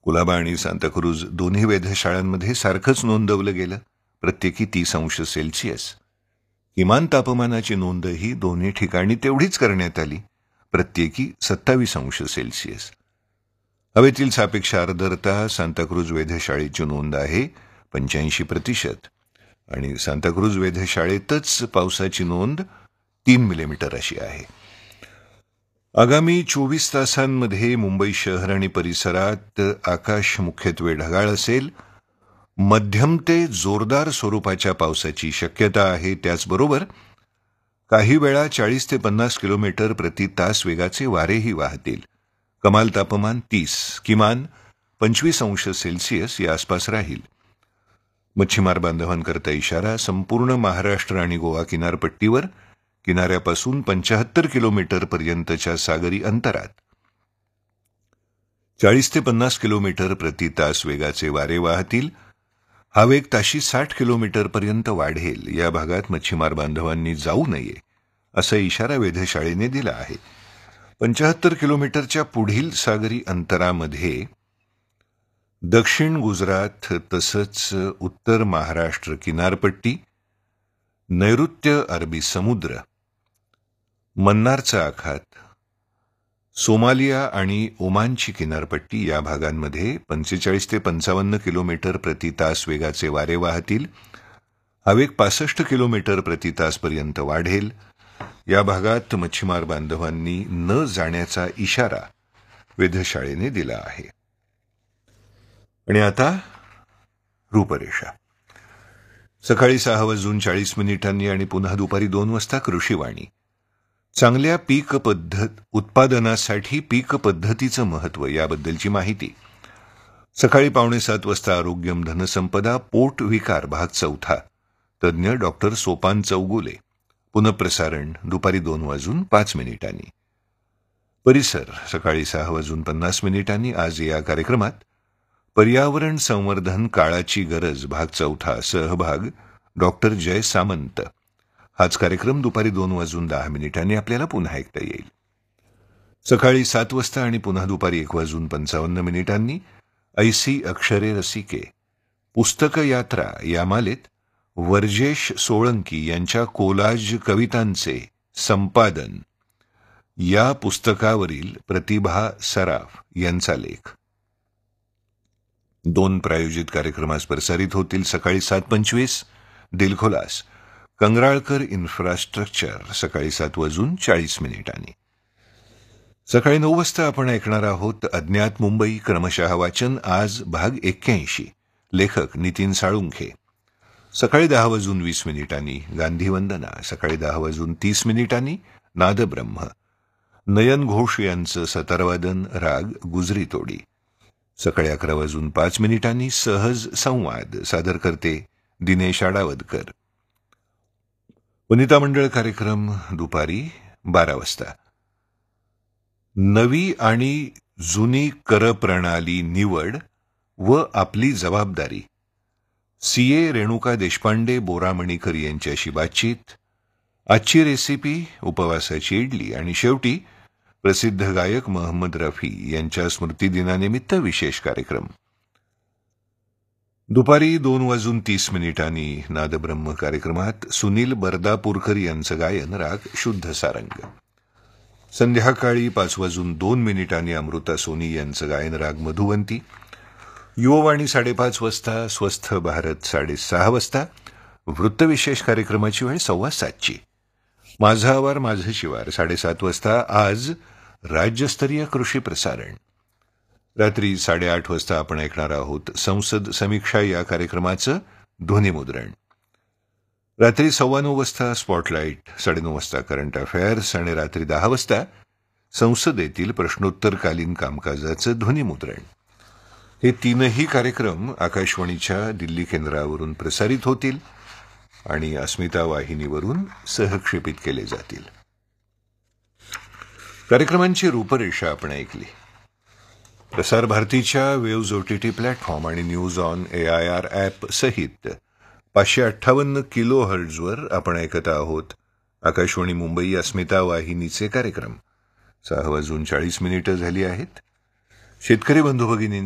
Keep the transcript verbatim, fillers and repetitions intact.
कुलाबा आणि सांताक्रूज दोन्ही वेधशाळांमध्ये सारखंच नोंदवलं गेलं, प्रत्येकी तीस अंश सेल्सिअस. किमान तापमानाची नोंदही दोन्ही ठिकाणी तेवढीच करण्यात आली, प्रत्येकी सत्तावीस अंश सेल्सिअस. हवेतील सापेक्ष आर्द्रता सांताक्रूज वेधशाळेची नोंद आहे पंच्याऐंशी प्रतिशत आणि सांताक्रूज वेधशाळेतच पावसाची नोंद तीन मिलीमीटर अशी आहे. आगामी चोवीस तासांमध्ये मुंबई शहर आणि परिसरात आकाश मुख्यत्वे ढगाळ असेल. मध्यम ते जोरदार स्वरूपाच्या पावसाची शक्यता आहे. त्याचबरोबर काही वेळा चाळीस ते पन्नास किलोमीटर प्रति तास वेगाचे वारेही वाहतील. कमाल तापमान तीस, किमान पंचवीस अंश सेल्सिअस या आसपास राहील. मच्छीमार बांधवांकरता इशारा. संपूर्ण महाराष्ट्र आणि गोवा किनारपट्टीवर किनाऱ्यापासून पंचाहत्तर किलोमीटर पर्यंतच्या सागरी अंतरात चाळीस ते पन्नास किलोमीटर प्रति तास वेगाचे वारे वाहतील. हा वेग ताशी साठ किलोमीटर पर्यंत वाढेल. या भागात मच्छीमार बांधवांनी जाऊ नये असा इशारा वेधशाळेने दिला आहे. पंचाहत्तर किलोमीटरच्या पुढील सागरी अंतरामध्ये दक्षिण गुजरात तसंच उत्तर महाराष्ट्र किनारपट्टी, नैऋत्य अरबी समुद्र, मन्नारचा आखात, सोमालिया आणि ओमानची किनारपट्टी या भागांमध्ये पंचेचाळीस ते पंचावन्न किलोमीटर प्रति तास वेगाचे वारे वाहतील. हा वेग पासष्ट किलोमीटर प्रति तास पर्यंत वाढेल. या भागात मच्छीमार बांधवांनी न जाण्याचा इशारा वेधशाळेने दिला आहे. आणि आता रूपरेषा. सकाळी सहा वाजून चाळीस मिनिटांनी आणि पुन्हा दुपारी दोन वाजता कृषीवाणी. चांगल्या पीक पद्धत उत्पादनासाठी पीक पद्धतीचं महत्त्व याबद्दलची माहिती. सकाळी पावणे सात वाजता आरोग्यम धनसंपदा पोट विकार भाग चौथा, तज्ज्ञ डॉक्टर सोपान चौगुले. पुनःप्रसारण दुपारी दोन वाजून पाच मिनिटांनी. परिसर सकाळी सहा वाजून पन्नास मिनिटांनी. आज या कार्यक्रमात पर्यावरण संवर्धन काळाची गरज भाग चौथा, सहभाग डॉक्टर जय सामंत. हाच कार्यक्रम दुपारी दोन वाजून दहा मिनिटांनी आपल्याला पुन्हा ऐकता येईल. सकाळी सात वाजता आणि पुन्हा दुपारी एक वाजून पंचावन्न मिनिटांनी ऐसी अक्षरे रसिके पुस्तक यात्रा या मालेत वर्जेश सोळंकी यांच्या कोलाज कवितांचे संपादन या पुस्तकावरील प्रतिभा सराफ यांचा लेख. दोन प्रायोजित कार्यक्रमास प्रसारित होतील. सकाळी सात पंचवीस दिलखुलास कंगराळकर इन्फ्रास्ट्रक्चर सकाळी सात वाजून चाळीस मिनिटांनी. सकाळी नऊ वाजता आपण ऐकणार आहोत अज्ञात मुंबई क्रमशः वाचन. आज भाग एक्क्याऐंशी, लेखक नितीन साळुंखे. सकाळी दहा वाजून वीस मिनिटांनी गांधी वंदना. सकाळी दहा वाजून तीस मिनिटांनी नादब्रह्म, नयन घोष यांचं सतारवादन, राग गुजरी तोडी. सकाळी अकरा वाजून पाच मिनिटांनी सहज संवाद, सादर करते दिनेश आडावदकर. वनिता मंडळ कार्यक्रम दुपारी बारा वाजता. नवी आणि जुनी कर प्रणाली निवड व आपली जबाबदारी, सीए रेणुका देशपांडे बोरामणीकर यांच्याशी बातचीत. आजची रेसिपी उपवासाची इडली आणि शेवटी प्रसिद्ध गायक मोहम्मद रफी यांच्या स्मृतिदिनानिमित्त विशेष कार्यक्रम. दुपारी दोन वाजून तीस मिनिटांनी नादब्रह्म कार्यक्रमात सुनील बर्दापूरकर यांचं गायन, राग शुद्ध सारंग. संध्याकाळी पाच वाजून दोन मिनिटांनी अमृता सोनी यांचं गायन, राग मधुवंती. युववाणी साडेपाच वाजता, स्वस्थ भारत साडेसहा वाजता. वृत्तविशेष कार्यक्रमाची वेळ सव्वा सातची. माझा आवार माझं शिवार साडेसात वाजता. आज राज्यस्तरीय कृषी प्रसारण. रात्री साडेआठ वाजता आपण ऐकणार आहोत संसद समीक्षा या कार्यक्रमाचं ध्वनिमुद्रण. रात्री सव्वा नऊ वाजता स्पॉटलाईट, साडेनऊ वाजता करंट अफेअर्स आणि रात्री दहा वाजता संसदेतील प्रश्नोत्तरकालीन कामकाजाचं ध्वनिमुद्रण. हे तीनही कार्यक्रम आकाशवाणीच्या दिल्ली केंद्रावरून प्रसारित होतील आणि अस्मिता वाहिनीवरून सहक्षेपित केले जातील. कार्यक्रमांची रूपरेषा आपण ऐकली. प्रसार भारतीच्या वेव्ज ओटीटी प्लॅटफॉर्म आणि news on A I R app सहित पाचशे अठ्ठावन्न किलो हर्ट्झवर आपण ऐकत आहोत आकाशवाणी मुंबई अस्मिता वाहिनीचे कार्यक्रम. सहा वाजून चाळीस मिनिटं झाली आहेत. शेतकरी बंधू भगिनी